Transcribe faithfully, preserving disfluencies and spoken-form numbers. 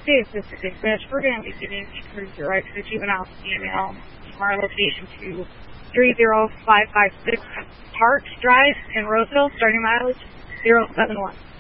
Hey, this is Dispatch for Danby City. Cruise your right to the juvenile email from our location to three zero five five six Park Drive in Roseville, starting mileage zero seven one.